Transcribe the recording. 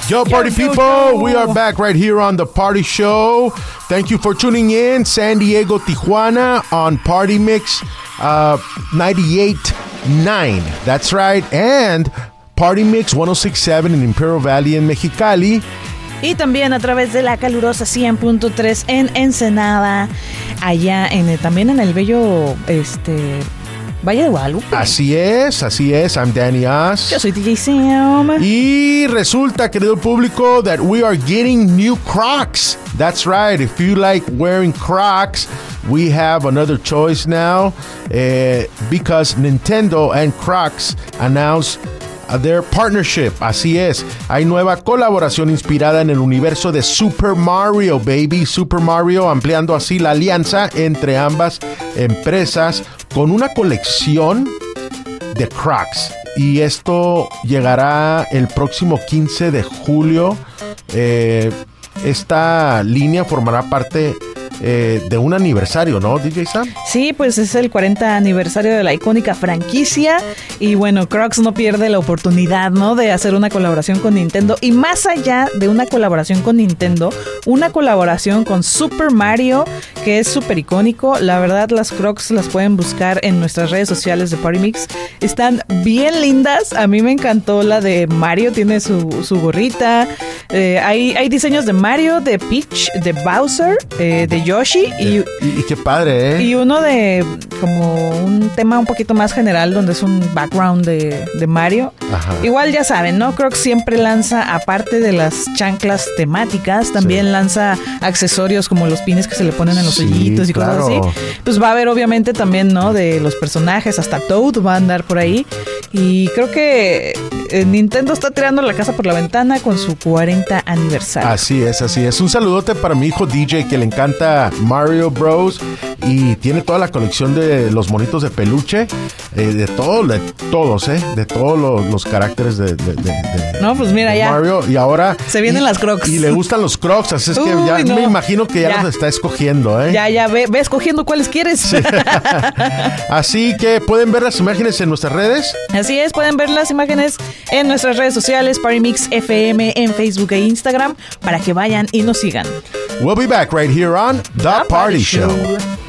Yo, party people, we are back right here on the Party Show. Thank you for tuning in. San Diego, Tijuana on Party Mix 98.9. That's right. And Party Mix 106.7 in Imperial Valley en Mexicali. Y también a través de la calurosa 100.3 en Ensenada, allá también en el bello Valle de Guadalupe. Así es. I'm Danny Oz. Yo soy DJ Sam. Y resulta, querido público, that we are getting new Crocs. That's right. If you like wearing Crocs, we have another choice now because Nintendo and Crocs announced their partnership. Así es. Hay nueva colaboración inspirada en el universo de Super Mario, baby. Super Mario, ampliando así la alianza entre ambas empresas con una colección de Crocs. Y esto llegará el próximo 15 de julio. Esta línea formará parte de un aniversario, ¿no, DJ Sam? Sí, pues es el 40 aniversario de la icónica franquicia y bueno, Crocs no pierde la oportunidad, ¿no?, de hacer una colaboración con Nintendo y más allá de una colaboración con Nintendo, una colaboración con Super Mario, que es súper icónico. La verdad, las Crocs las pueden buscar en nuestras redes sociales de Party Mix. Están bien lindas. A mí me encantó la de Mario, tiene su gorrita. Hay diseños de Mario, de Peach, de Bowser, de Yoshi y qué padre, ¿eh? Y uno de como un tema un poquito más general donde es un background de Mario. Ajá. Igual ya saben, ¿no? Crocs siempre lanza, aparte de las chanclas temáticas, también lanza accesorios como los pines que se le ponen en los hoyitos y cosas así. Pues va a haber obviamente también, ¿no?, de los personajes, hasta Toad va a andar por ahí. Y creo que Nintendo está tirando la casa por la ventana con su 40 aniversario. Así es. Un saludote para mi hijo DJ, que le encanta Mario Bros. Y tiene toda la colección de los monitos de peluche, de todos los caracteres de no, pues mira, ya Mario. Y ahora se vienen las Crocs. Y le gustan los Crocs, así es que ya me imagino que ya los está escogiendo, ¿eh? Ya, ve escogiendo cuáles quieres. Sí. Así que pueden ver las imágenes en nuestras redes. Así es, pueden ver las imágenes en nuestras redes sociales, Party Mix FM en Facebook e Instagram, para que vayan y nos sigan. We'll be back right here on The Party Show.